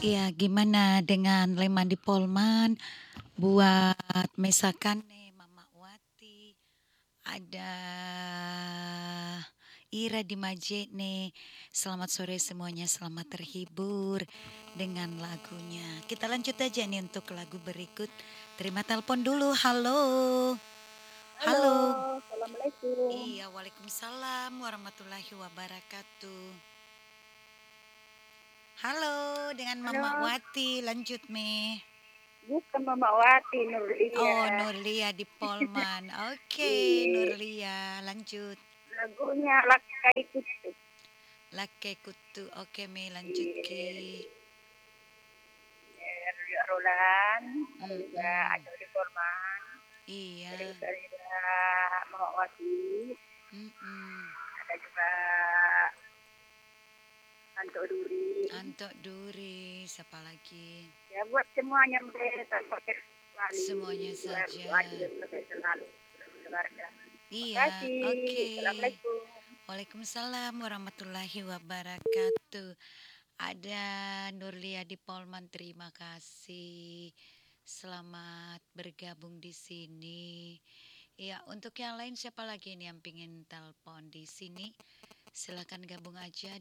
Iya, gimana dengan Leman di Polman buat misalkan nih Mama Wati, ada Ira di Majene. Selamat sore semuanya, selamat terhibur dengan lagunya. Kita lanjut aja nih untuk lagu berikut. Terima telepon dulu. Halo. Halo, Halo. Assalamualaikum. Iya, Waalaikumsalam warahmatullahi wabarakatuh. Halo, dengan Mama Halo, Wati, lanjut Mi. bukan Mama Wati, Oh, Nurlia. Nurlia di Polman. Oke, Iya, Nurlia, lanjut. lagunya Lakai Kutub. Lake kutu. Oke, Mi, lanjut Ki. Iya, Nurlia Roland, ada juga Mm-mm. ada di Forman, Iya. terus ada juga Mama Wati, Mm-mm. ada juga Anto Duri. Antok Duri, siapa lagi? Ya buat semuanya mereka pakai selalu, Semuanya saja. wajib pakai selalu keluarga. Terima Iya, kasih. oke. Assalamualaikum. Waalaikumsalam warahmatullahi wabarakatuh. Ada Nurlia di Polman, terima kasih. Selamat bergabung di sini. Ya, untuk yang lain siapa lagi nih yang pingin telepon di sini? Silakan gabung aja